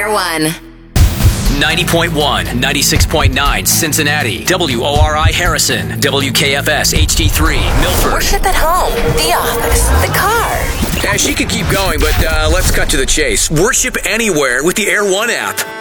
Air One. 90.1, 96.9 Cincinnati, WORI Harrison, WKFS HD3 Milford. Worship at home, the office, the car. She could keep going, but let's cut to the chase. Worship anywhere with the Air One app.